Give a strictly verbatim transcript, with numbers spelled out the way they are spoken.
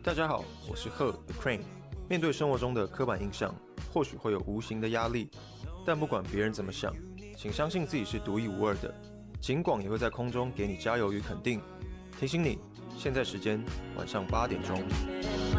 大家好，我是贺 The Crane。面对生活中的刻板印象，或许会有无形的压力，但不管别人怎么想，请相信自己是独一无二的。警广也会在空中给你加油与肯定，提醒你，现在时间晚上八点钟。